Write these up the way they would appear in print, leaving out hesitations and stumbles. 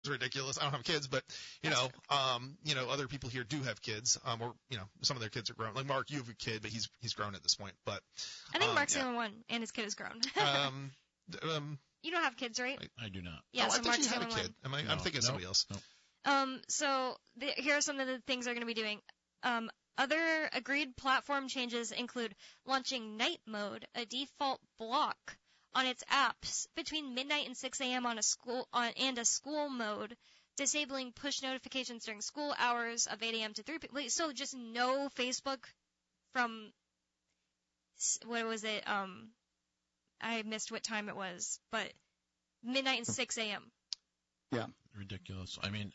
ridiculous. I don't have kids, but other people here do have kids, or some of their kids are grown. Like Mark, you have a kid, but he's grown at this point. But I think Mark's the only one, and his kid is grown. You don't have kids, right? I do not. Yeah, so I think Mark's you have a the kid. only one. I'm thinking of somebody else. No. So here are some of the things they're going to be doing. Other agreed platform changes include launching night mode, a default block on its apps between midnight and 6 a.m. and a school mode, disabling push notifications during school hours of 8 a.m. to 3 p.m. Wait, so just no Facebook from, what was it? I missed what time it was, but midnight and 6 a.m. Yeah. Ridiculous. I mean,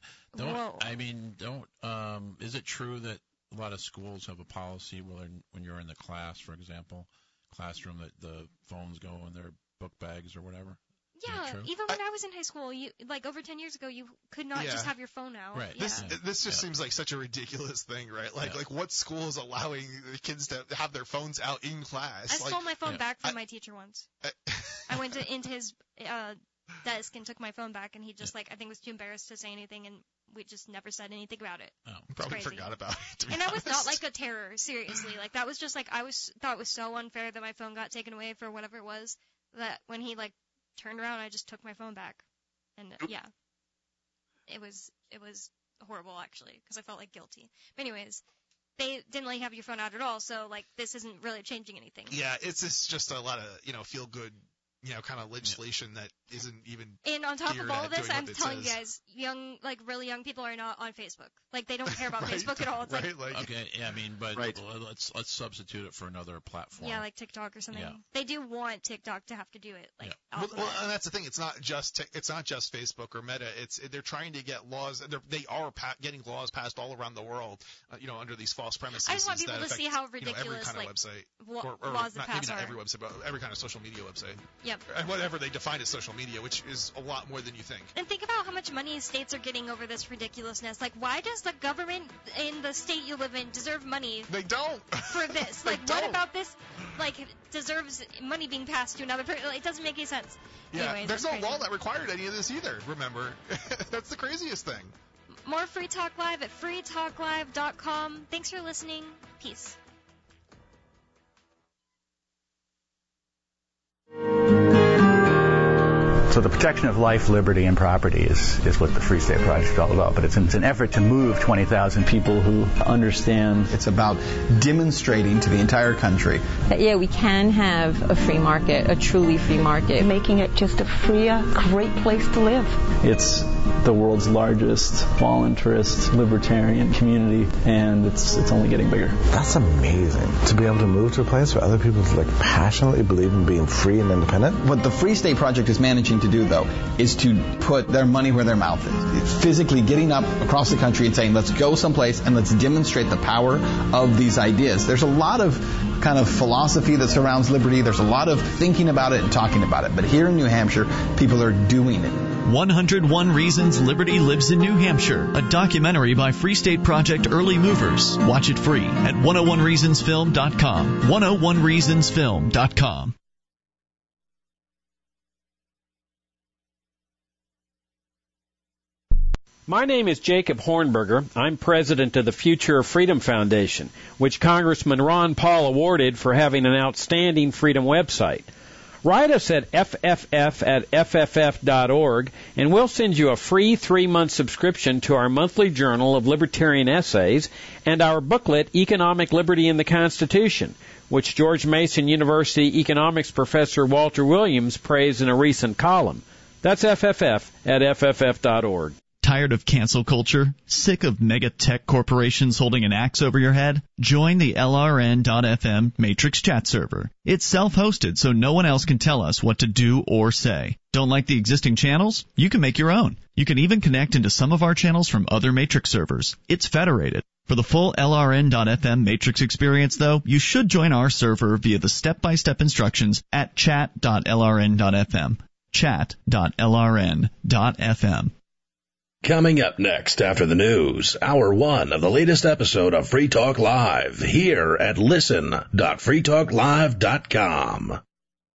is it true that a lot of schools have a policy when you're in the classroom, that the phones go in their book bags or whatever? Yeah, even when I was in high school, over 10 years ago, you could not just have your phone out. Right. Yeah. This just seems like such a ridiculous thing, right? Like what school is allowing the kids to have their phones out in class? I stole my phone back from my teacher once. I went into his desk and took my phone back, and he just I think was too embarrassed to say anything, and we just never said anything about it. Oh, probably forgot about it. To be and honest. I was not a terror, seriously. That was just thought it was so unfair that my phone got taken away for whatever it was, that when he turned around, I just took my phone back, and it was horrible actually, because I felt guilty. But anyways, they didn't let you have your phone out at all, so this isn't really changing anything. Yeah, it's just a lot of feel good. Kind of legislation that isn't even. And on top of all of this, I'm telling you guys, really young people are not on Facebook. They don't care about Facebook at all. It's okay, yeah, but let's substitute it for another platform. Yeah, like TikTok or something. Yeah. They do want TikTok to have to do it. Well, and that's the thing. It's not just Facebook or Meta. They're trying to get laws. They are getting laws passed all around the world. Under these false premises. I just want people to see how ridiculous every kind of website, laws that pass not are. every website, but every kind of social media website. Yep. And whatever they define as social media, which is a lot more than you think. And think about how much money states are getting over this ridiculousness. Why does the government in the state you live in deserve money? They don't. For this. What about this, deserves money being passed to another person? It doesn't make any sense. Yeah, Anyways, there's no law that required any of this either, remember. That's the craziest thing. More Free Talk Live at freetalklive.com. Thanks for listening. Peace. So the protection of life, liberty, and property is what the Free State Project is all about. But it's an effort to move 20,000 people who understand. It's about demonstrating to the entire country that, we can have a free market, a truly free market. Making it just a freer, great place to live. It's the world's largest voluntarist libertarian community, and it's only getting bigger. That's amazing. To be able to move to a place where other people passionately believe in being free and independent. What the Free State Project is managing to do, though, is to put their money where their mouth is. It's physically getting up across the country and saying, let's go someplace and let's demonstrate the power of these ideas. There's a lot of kind of philosophy that surrounds liberty. There's a lot of thinking about it and talking about it. But here in New Hampshire, people are doing it. 101 Reasons Liberty Lives in New Hampshire, a documentary by Free State Project Early Movers. Watch it free at 101reasonsfilm.com. 101reasonsfilm.com. My name is Jacob Hornberger. I'm president of the Future of Freedom Foundation, which Congressman Ron Paul awarded for having an outstanding freedom website. Write us at fff@fff.org, and we'll send you a free 3-month subscription to our monthly journal of libertarian essays and our booklet, Economic Liberty in the Constitution, which George Mason University economics professor Walter Williams praised in a recent column. That's fff@fff.org. Tired of cancel culture? Sick of mega tech corporations holding an axe over your head? Join the LRN.FM Matrix chat server. It's self-hosted, so no one else can tell us what to do or say. Don't like the existing channels? You can make your own. You can even connect into some of our channels from other Matrix servers. It's federated. For the full LRN.FM Matrix experience, though, you should join our server via the step-by-step instructions at chat.lrn.fm. chat.lrn.fm. Coming up next after the news, Hour 1 of the latest episode of Free Talk Live, here at listen.freetalklive.com.